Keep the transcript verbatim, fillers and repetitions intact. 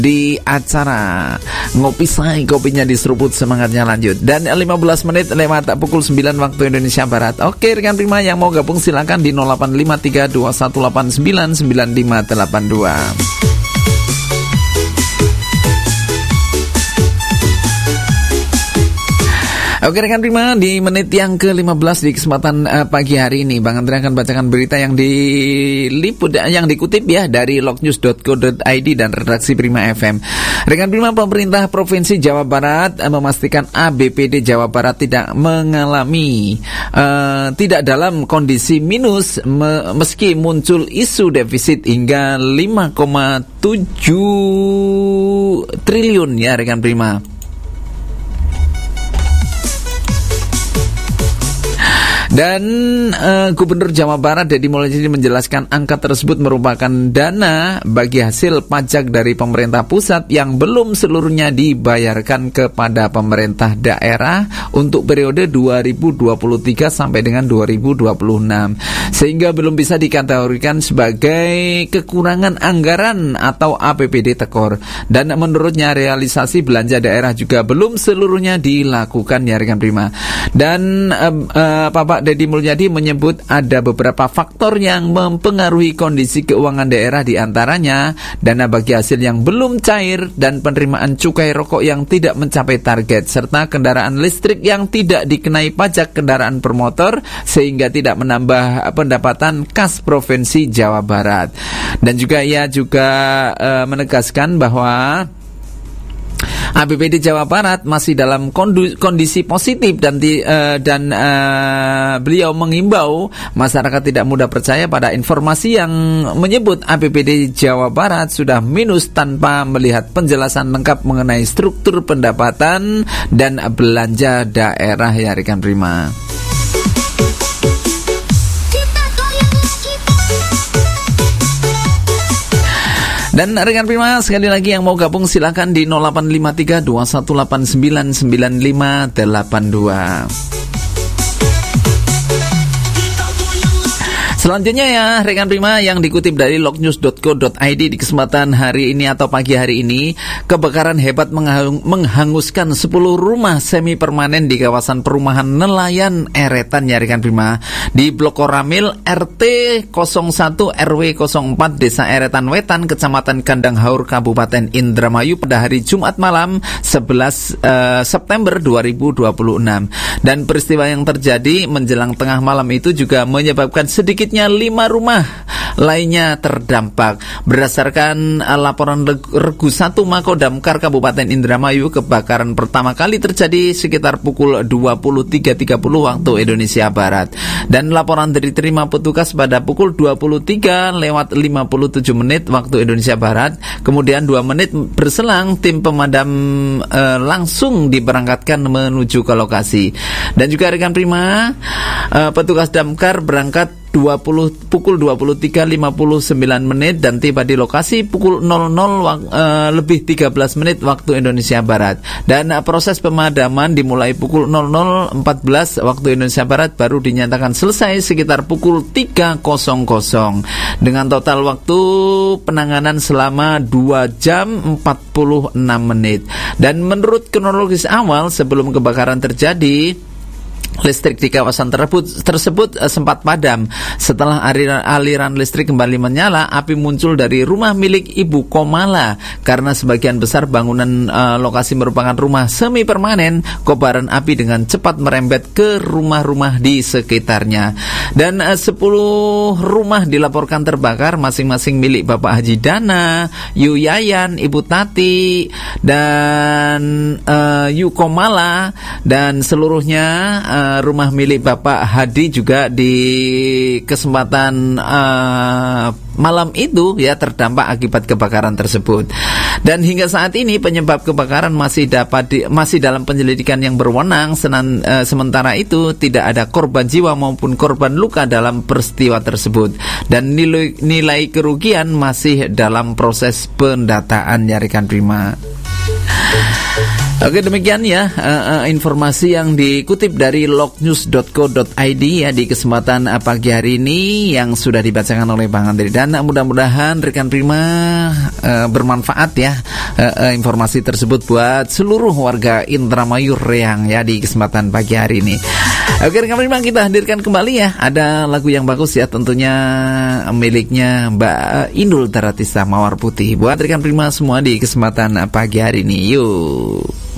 di acara Ngopi Say, kopinya diseruput, semangatnya lanjut. Dan lima belas menit lewat pukul sembilan waktu Indonesia Barat. Oke rekan prima yang mau gabung silakan di nol delapan lima tiga dua satu delapan sembilan sembilan lima delapan dua. Oke rekan prima, di menit yang ke lima belas di kesempatan uh, pagi hari ini Bang Andre akan bacakan berita yang diliput, yang dikutip ya dari lognews dot co dot i d dan redaksi Prima F M. Rekan prima, pemerintah Provinsi Jawa Barat uh, memastikan A B P D Jawa Barat tidak mengalami uh, tidak dalam kondisi minus me, meski muncul isu defisit hingga lima koma tujuh triliun ya rekan prima. Dan uh, Gubernur Jawa Barat Deddy Mulyadi menjelaskan angka tersebut merupakan dana bagi hasil pajak dari pemerintah pusat yang belum seluruhnya dibayarkan kepada pemerintah daerah untuk periode dua ribu dua puluh tiga sampai dengan dua ribu dua puluh enam, sehingga belum bisa dikategorikan sebagai kekurangan anggaran atau A P B D tekor. Dan menurutnya realisasi belanja daerah juga belum seluruhnya dilakukan ya rekan prima. Dan uh, uh, Bapak Deddy Mulyadi menyebut ada beberapa faktor yang mempengaruhi kondisi keuangan daerah, di antaranya dana bagi hasil yang belum cair dan penerimaan cukai rokok yang tidak mencapai target, serta kendaraan listrik yang tidak dikenai pajak kendaraan bermotor sehingga tidak menambah pendapatan kas Provinsi Jawa Barat. Dan juga ia juga uh, menegaskan bahwa A B P D Jawa Barat masih dalam kondisi positif dan di, uh, dan uh, beliau mengimbau masyarakat tidak mudah percaya pada informasi yang menyebut A B P D Jawa Barat sudah minus tanpa melihat penjelasan lengkap mengenai struktur pendapatan dan belanja daerah ya rekan prima. Dan rekan prima sekali lagi yang mau gabung silakan di nol delapan lima tiga dua satu delapan sembilan sembilan lima delapan dua. Selanjutnya ya rekan prima yang dikutip dari lognews dot co dot i d di kesempatan hari ini atau pagi hari ini, kebakaran hebat menghang- menghanguskan sepuluh rumah semi permanen di kawasan perumahan nelayan Eretan ya rekan prima, di Blok Koramil R T nol satu R W nol empat Desa Eretan Wetan, Kecamatan Kandang Haur, Kabupaten Indramayu pada hari Jumat malam sebelas uh, September dua ribu dua puluh enam. Dan peristiwa yang terjadi menjelang tengah malam itu juga menyebabkan sedikit lima rumah lainnya terdampak. Berdasarkan uh, laporan Regu satu Makodamkar Kabupaten Indramayu, kebakaran pertama kali terjadi sekitar pukul dua puluh tiga tiga puluh waktu Indonesia Barat. Dan laporan diterima petugas pada pukul dua puluh tiga lewat lima puluh tujuh menit waktu Indonesia Barat. Kemudian dua menit berselang tim pemadam uh, langsung diberangkatkan menuju ke lokasi. Dan juga rekan prima, uh, petugas damkar berangkat dua puluh pukul dua puluh tiga lima puluh sembilan menit dan tiba di lokasi pukul nol nol uh, lebih tiga belas menit waktu Indonesia Barat. Dan uh, proses pemadaman dimulai pukul nol nol empat belas waktu Indonesia Barat, baru dinyatakan selesai sekitar pukul tiga dengan total waktu penanganan selama dua jam empat puluh enam menit. Dan menurut kronologis awal sebelum kebakaran terjadi, listrik di kawasan tersebut, tersebut uh, sempat padam. Setelah aliran, aliran listrik kembali menyala, api muncul dari rumah milik Ibu Komala. Karena sebagian besar bangunan uh, lokasi merupakan rumah semi permanen, kobaran api dengan cepat merembet ke rumah-rumah di sekitarnya. Dan uh, sepuluh rumah dilaporkan terbakar, masing-masing milik Bapak Haji Dana, Yu Yayan, Ibu Tati, dan uh, Yu Komala, dan seluruhnya uh, rumah milik Bapak Hadi juga di kesempatan uh, malam itu ya terdampak akibat kebakaran tersebut. Dan hingga saat ini penyebab kebakaran masih dapat di, masih dalam penyelidikan yang berwenang. Senan, uh, sementara itu tidak ada korban jiwa maupun korban luka dalam peristiwa tersebut. Dan nilai, nilai kerugian masih dalam proses pendataan ya rekan prima. Oke, demikian ya uh, uh, informasi yang dikutip dari lognews dot co dot i d ya di kesempatan uh, pagi hari ini yang sudah dibacakan oleh Bang Andri, dan uh, mudah-mudahan rekan Prima uh, bermanfaat ya uh, uh, informasi tersebut buat seluruh warga Indramayu Riang ya di kesempatan pagi hari ini. Oke, rekan Prima, kita hadirkan kembali ya, ada lagu yang bagus ya, tentunya miliknya Mbak Indul Daratista Mawar Putih buat rekan Prima semua di kesempatan uh, pagi hari ini. Yuk.